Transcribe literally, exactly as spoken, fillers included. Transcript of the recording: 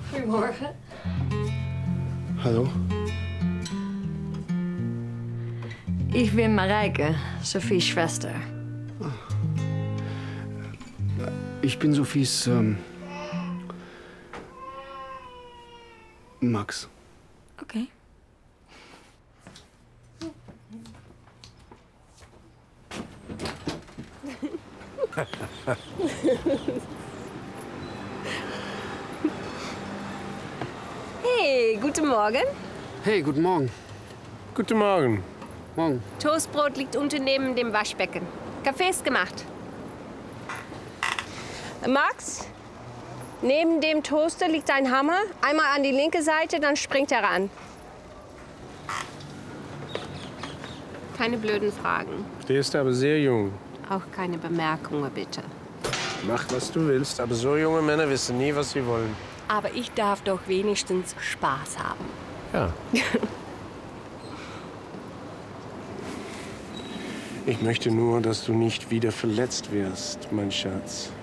Goedemorgen. Hallo. Ich bin Mareike, Sophies Schwester. Ich bin Sophies ähm, Max. Okay. Hey, guten Morgen. Hey, guten Morgen. Guten Morgen. Morgen. Toastbrot liegt unten neben dem Waschbecken. Kaffee ist gemacht. Max, neben dem Toaster liegt ein Hammer. Einmal an die linke Seite, dann springt er ran. Keine blöden Fragen. Der ist aber sehr jung. Auch keine Bemerkungen, bitte. Mach, was du willst, aber so junge Männer wissen nie, was sie wollen. Aber ich darf doch wenigstens Spaß haben. Ja. Ich möchte nur, dass du nicht wieder verletzt wirst, mein Schatz.